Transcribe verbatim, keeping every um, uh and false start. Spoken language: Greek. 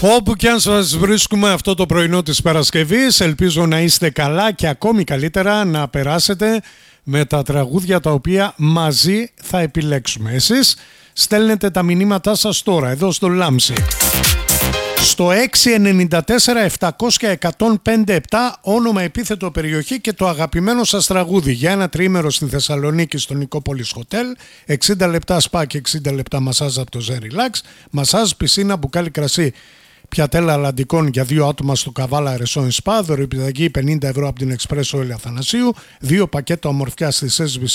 Όπου και αν σας βρίσκουμε αυτό το πρωινό της Παρασκευής, ελπίζω να είστε καλά και ακόμη καλύτερα να περάσετε με τα τραγούδια τα οποία μαζί θα επιλέξουμε. Εσείς στέλνετε τα μηνύματά σας τώρα εδώ στο Λάμψη. Στο έξι εννιά τέσσερα επτακόσια εκατόν πέντε επτά, όνομα, επίθετο, περιοχή και το αγαπημένο σας τραγούδι για ένα τριήμερο στη Θεσσαλονίκη στο Νικόπολης Hotel. εξήντα λεπτά σπα και εξήντα λεπτά μασάζ από το Zen Relax. Μασάζ, πισίνα, μπουκάλι κρασί, πιατέλα αλλαντικών για δύο άτομα στο Καβάλα Ρεσόν Σπα. Δωρεπιταγή πενήντα ευρώ από την Εξπρέσο Ελ Αθανασίου. Δύο πακέτα ομορφιά στη ες μπι σι